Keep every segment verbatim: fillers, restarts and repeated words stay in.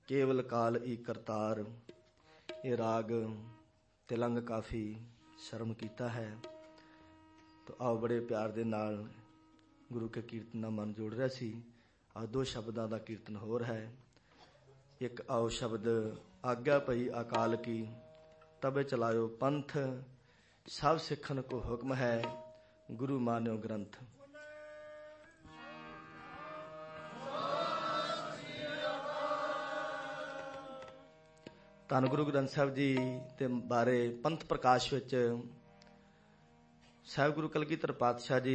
ਕੇਵਲ ਕਾਲ ਈ ਕਰਤਾਰ। ਇਹ ਰਾਗ ਤਿਲੰਗ ਕਾਫੀ ਸ਼ਰਮ ਕੀਤਾ ਹੈ। ਤਾਂ ਆਓ ਬੜੇ ਪਿਆਰ ਦੇ ਨਾਲ ਗੁਰੂ ਕੇ ਕੀਰਤਨ ਨਾਲ ਮਨ ਜੋੜ ਰਿਹਾ ਸੀ। ਆ ਦੋ ਸ਼ਬਦਾਂ ਦਾ ਕੀਰਤਨ ਹੋਰ ਹੈ। ਇੱਕ ਆਓ ਸ਼ਬਦ ਆਗਿਆ ਪਈ ਅਕਾਲ ਕੀ, ਤਬੇ ਚਲਾਇਓ ਪੰਥ, ਸਭ ਸਿੱਖਣ ਕੋ ਹੁਕਮ ਹੈ, ਗੁਰੂ ਮਾਨਿਓ ਗ੍ਰੰਥ। ਧੰਨ ਗੁਰੂ ਗ੍ਰੰਥ ਸਾਹਿਬ ਜੀ ਦੇ ਬਾਰੇ ਪੰਥ ਪ੍ਰਕਾਸ਼ ਵਿੱਚ ਸਾਹਿਬ ਗੁਰੂ ਕਲਗੀਧਰ ਪਾਤਸ਼ਾਹ ਜੀ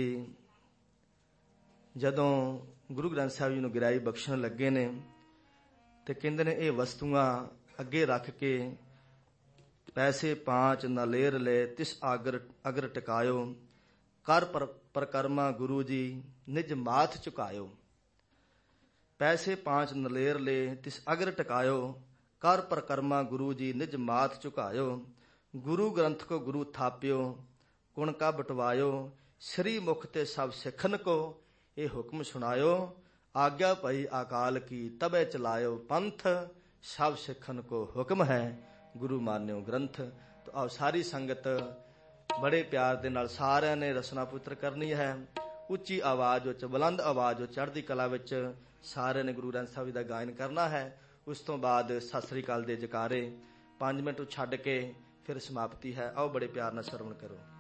ਜਦੋਂ ਗੁਰੂ ਗ੍ਰੰਥ ਸਾਹਿਬ ਜੀ ਨੂੰ ਗਿਰਾਈ ਬਖਸ਼ਣ ਲੱਗੇ ਨੇ ਤੇ ਕਹਿੰਦੇ ਨੇ ਇਹ ਵਸਤੂਆਂ ਅੱਗੇ ਰੱਖ ਕੇ ਪੈਸੇ ਪਾਂਚ ਨਲੇਰ ਲੈ ਤਿਸ ਆਗਰ ਅਗਰ ਟਿਕਾਇਓ, ਕਰ ਪਰ ਪਰਕਰਮਾ ਗੁਰੂ ਜੀ ਨਿਜ ਮਾਥ ਝੁਕਾਇਓ। ਪੈਸੇ ਪਾਂਚ ਨਲੇਰ ਲੈ ਤਿਸ ਅਗਰ ਟਿਕਾਇਓ, ਕਰ ਪਰਕਰਮਾ ਗੁਰੂ ਜੀ ਨਿਜ ਮਾਥ ਝੁਕਾਇਓ। ਗੁਰੂ ਗ੍ਰੰਥ ਕੋ ਗੁਰੂ ਥਾਪਿਓ, ਗੁਣ ਕਾ ਬਟਵਾਇਓ, ਸ੍ਰੀ ਮੁਖ ਤੇ ਸਭ ਸਿੱਖਨ ਕੋ ਇਹ ਹੁਕਮ ਸੁਣਾਇਓ। ਆਗਿਆ ਭਈ ਅਕਾਲ ਕੀ, ਤਬੇ ਚਲਾਇਓ ਪੰਥ, ਸਭ ਸਿੱਖਨ ਕੋ ਹੁਕਮ ਹੈ, ਗੁਰੂ ਮਾਨਿਓ ਗ੍ਰੰਥ। ਤਾਂ ਆਓ ਸਾਰੀ ਸੰਗਤ ਬੜੇ ਪਿਆਰ ਦੇ ਨਾਲ ਸਾਰਿਆਂ ਨੇ ਰਸਨਾ ਪੁੱਤਰ ਕਰਨੀ ਹੈ। ਉੱਚੀ ਆਵਾਜ਼ ਵਿੱਚ, ਬੁਲੰਦ ਆਵਾਜ਼ ਵਿੱਚ, ਚੜ੍ਹਦੀ ਕਲਾ ਵਿੱਚ ਸਾਰਿਆਂ ਨੇ ਗੁਰੂ ਗ੍ਰੰਥ ਸਾਹਿਬ ਜੀ ਦਾ ਗਾਇਨ ਕਰਨਾ ਹੈ। ਉਸ ਤੋਂ ਬਾਅਦ ਸਤਿ ਸ੍ਰੀ ਅਕਾਲ ਦੇ ਜਕਾਰੇ ਪੰਜ ਮਿੰਟ ਛੱਡ ਕੇ ਫਿਰ ਸਮਾਪਤੀ ਹੈ। ਆਓ ਬੜੇ ਪਿਆਰ ਨਾਲ ਸਰਵਣ ਕਰੋ।